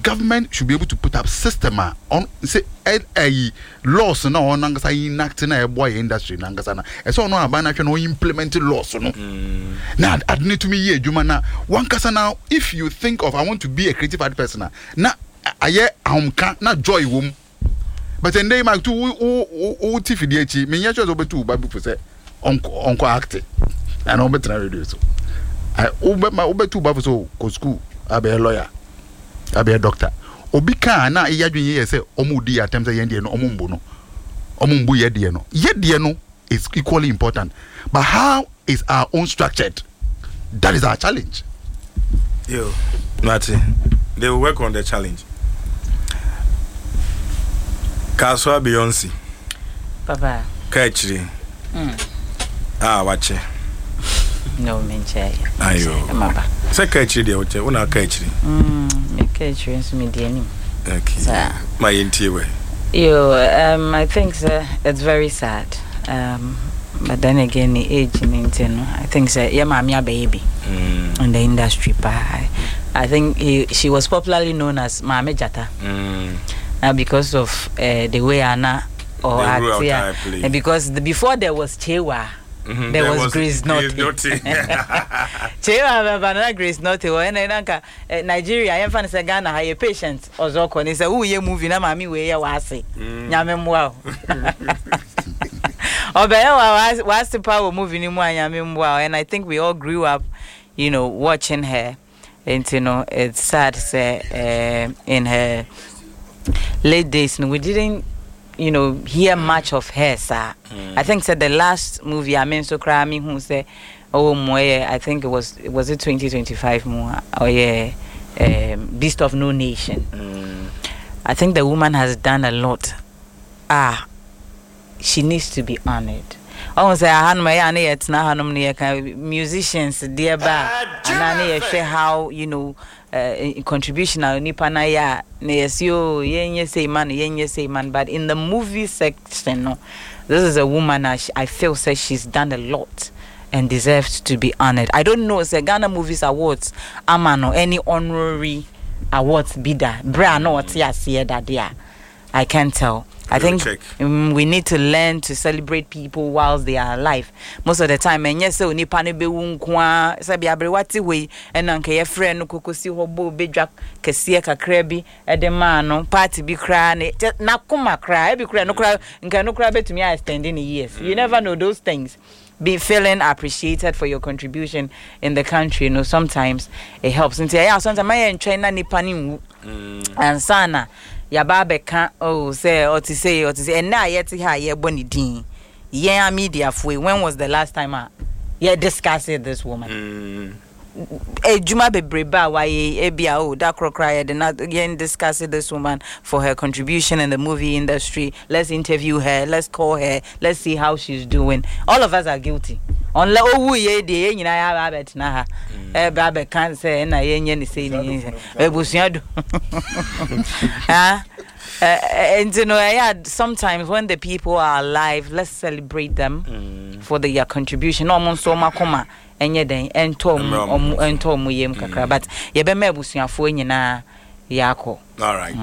government should be able to put up system on say a laws no on nangasa enact na boy industry nangasa na e so no abana hwe no implement laws no na adne to me ye adwuma na one kasa now if you think of I want to be a creative art person na aye ahomka na joy wom but then they make to o tifidi echi me nya sure obetu ba before say onko act and obetra radio so I obetu ba so ko school abe lawyer abe doctor obi kan na iyadwen ye say omudi attempt say yende no omumbu no omumbu yede no is equally important, but how is our own structured? That is our challenge. Yo Marty, they will work on the challenge. Kaswa Beyonce papa kachiri wache no menche ayo maba se kachiri de wache una kachiri me kachiri nso me de anim. Okay, my intiwe I think it's very sad, but then again the age in I think mami a baby in the industry, but I think she was popularly known as Mame Jata because of the way Anna or Atia, and because before there was Chewa. There was Grace Naughty. Chewa banana Grace Naughty. And Nigeria, I am fan say Ghana have patient ozoko. And say, "Who ye movie na mami we ye wase." Nyame mwa. Obeya was the power movie ni mwa nyame mwa. And I think we all grew up, watching her. And it's sad say in her late days, we didn't hear much of her, sir. I think the last movie I mean so cry me who say I think it was 2025 more Beast of No Nation. I think the woman has done a lot. She needs to be honored. I want to say musicians dear ba and how contribution nipa na ya na yesio yenye say man, but in the movie section this is a woman I feel says she's done a lot and deserves to be honored. I don't know say Ghana Movies Awards amano any honorary awards bidder bra no what ya see that there I can't tell. I think we need to learn to celebrate people whilst they are alive. Most of the time, and yes, so nipa ne be wunkwa sabi abrewati we enanke ye friend no kokosi hobo bedwa kese kakra bi edema no party bi kra na kuma kra e bi kra no kra nka no kra betumi extend in years. You never know those things. Be feeling appreciated for your contribution in the country, sometimes it helps. And say, sometimes I am trying nipa ni and sana Yababe can't say or to say and now yet ye bonny dean. Yeah, media for when was the last time discussed this woman? Juma be breba why ebia that cry did not again discuss this woman for her contribution in the movie industry. Let's interview her, let's call her, let's see how she's doing. All of us are guilty. Only ye de nyina ya babet na ha babe can say na ye nye ni say ni ebusuado and sometimes when the people are alive, let's celebrate them for their contribution. No mon so makoma enye den entom yem kakra, but ye be ma ebusuafo nyina yako. All right.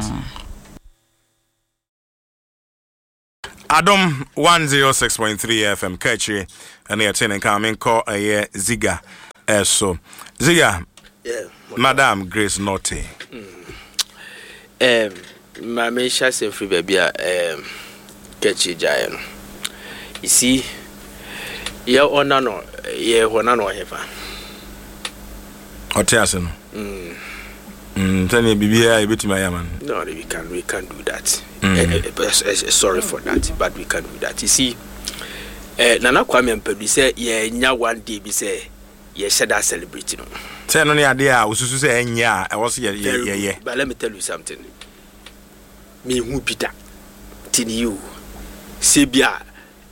Adam 106.3 FM Kachi and you're turning coming call a year Ziga. So Ziga, Madam Grace Naughty. My Misha say free baby Kachi Jayan. You see, ye honor no ye honor no heaven. Otiasen. Tell me BBI bit my man. No, we can't do that. Sorry for that, but we can't do that. You see, Nana Kwame Mpembi say ye nya one day be say ye said that celebrating. Say no idea we say nya I was ye. But let me tell you something. Me who be that tin you Sebia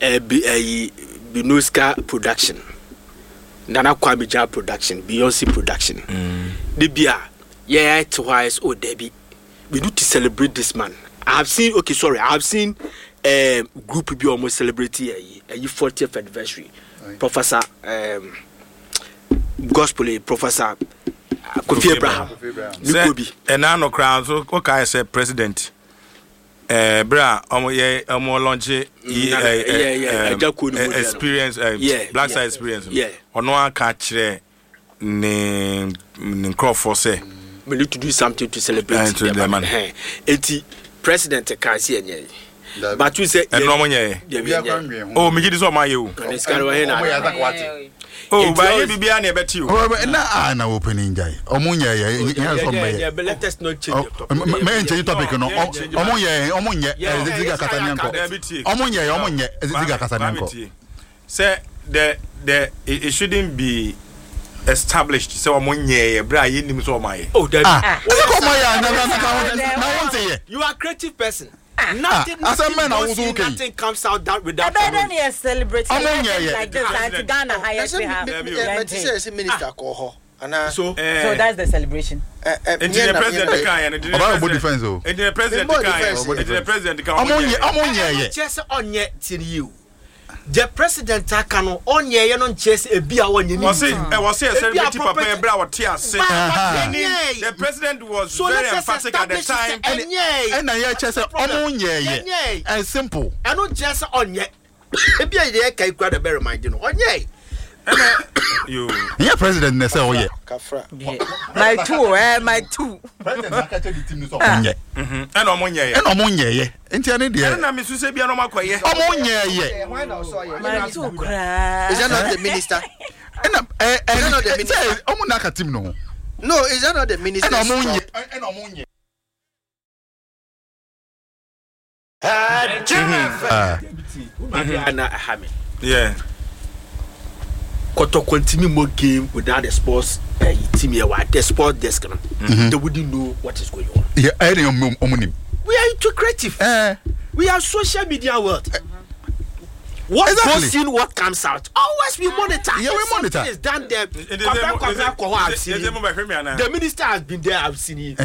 Binuska production. Nana Kwame Jam production, Beyonce production. Debia yeah twice Debbie. We need to celebrate this man. I have seen group be almost celebrating a 40th anniversary. Right. Professor Gospel Professor Kofi Abraham. Say, and now no crown, so okay, I say president. Bra, launch experience, black side experience. Yeah. Or no catch Crawford say. We need to do something to celebrate the man. Eti president can see any. But you say no oh, me this on my you. Oh, by Bibia never bet you. Oh, na opening guy. Omunya, yeah, but let us not change the topic. Men change topic no. Omunya, Ziga Katanyanko. Omunya, Ziga Katanyanko. Say it shouldn't be established. So Omunya, Brian Nimso my. Oh, You are a creative person. Nothing comes out that without celebrating like this at Ghana highest we have. Minister Koho. So that's the celebration. The president can about defense. The president can. Just on yet till you. The president can on ye non chase a beer when you was here celebrity papa bra what tears. The president was so very emphatic at the time. And I just omunye and simple. I not just on yet. Maybe I dare can grab a better mind, on ye. You president nessa oh yeah. My two. President and Omunye. Entiane dia. Na me so bia no makoye. Omunye. My two. Is that not the minister? Is that not the minister? Omunaka team no. No, is that not the minister? And Omunye. Yeah. Koto continue more game without the sports team here, the sports desk. They wouldn't know what is going on. Yeah, I don't. We are into creative. We are social media world. What goes in, what comes out. Always we monitor. Yeah, we monitor. Is done there. The minister has been there. I've seen it.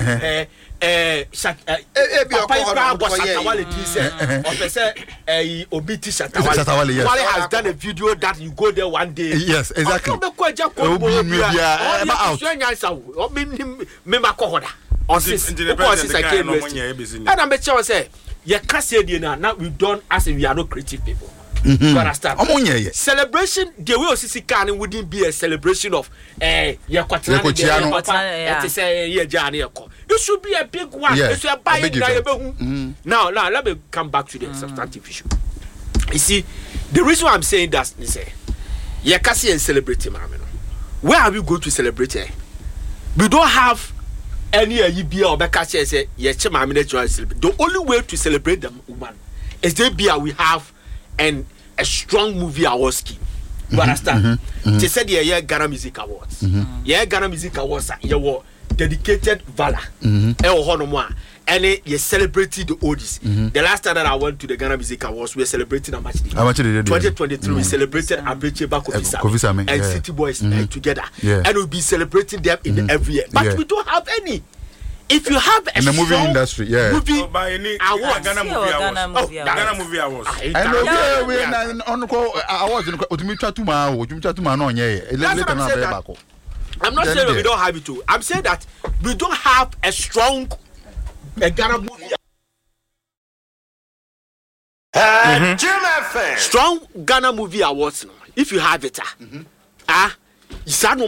Wale has done a video that you go there one day. Yes, exactly. And I'm sure say, you can't say now we don't as if we are not creative people. You understand? Celebration, the way Osisi can wouldn't be a celebration of it should be a big one. It should buy it. Now let me come back to the substantive issue. You see, the reason why I'm saying that is you can't see and celebrate him. Where are we going to celebrate? We don't have any EBA or Bekache say the only way to celebrate the woman is the we have and a strong movie awards scheme. You understand? They said yeah Ghana Music Awards. Yeah Ghana Music Awards you dedicated valor. And you celebrated the oldies. The last time that I went to the Ghana Music Awards, we were celebrating Amachidi. 2023 we celebrated Abeche Bakofisa and City Boys together. And we'll be celebrating them in every year. But we don't have any. If you have a in the movie industry, movie awards, Ghana Movie Awards. And we on awards in Utumituma no nye. I'm not saying we don't have it too. I'm saying that we don't have a strong Ghana movie. Strong Ghana Movie Awards. If you have it,